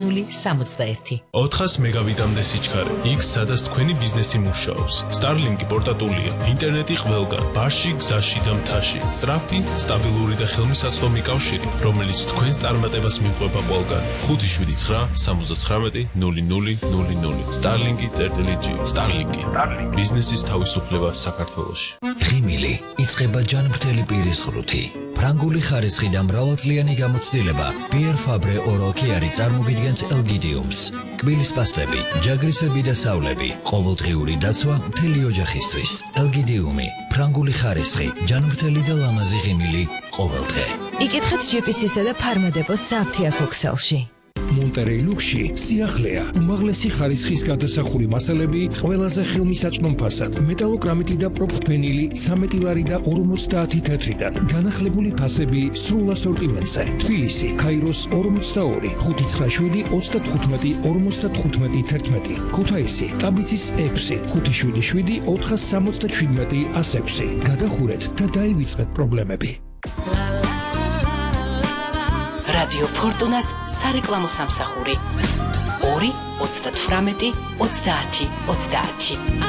061 400 მეგაბიტამდე სიჩქარე. იქ სადაც თქვენი ბიზნესი მუშაობს. Starlink-ი პორტატულია, ინტერნეტი ყველგან, ბარში, გზაში და მთაში. სწრაფი, სტაბილური და ხელმისაწვდომი კავშირი, რომელიც თქვენს წარმატებას მიყვება ყველგან. 579-79-0000 Starlink-ი.G. Starlink-ი. ბიზნესის თავისუფლება საქართველოში. ღიმილი იწყება ჯანმრთელი პირის ღრუთი. ფრანგული ხარისხი და მრავალწლიანი გამოცდილება Pierre Fabre Oral Care წარმოგიდგენს ელგიდიუმს. კბილის პასტები, ჯაგრისები და სავლები, ყოველდღიური დაცვა მთელი ოჯახისთვის. ელგიდიუმი, ფრანგული ხარისხი, ჯანმრთელი და ლამაზი ღიმილი ყოველდღე. იკითხეთ ჯიპისისა და ფარმადეპოს სააფთიაქო ქსელში. მონტერეი ლუქსში სიახლეა, უმაღლესი ხარისხის გადასახური მასალები ყველაზე ხელმისაწვდომ ფასად, მეტალოკრამიტი და პროფენილი 13 ლარი და 50 თეთრიდან, განახლებული ფასები სრულ ასორტიმენტზე. თბილისი, ქაიროს 42, 597 35 55 11. ქუთაისი, ტაბიცის 6, 577 477 106. გადახურეთ და დაივიწყეთ პრობლემები. რადიო ფორტუნას სარეკლამო სამსახური 2 38 30 30.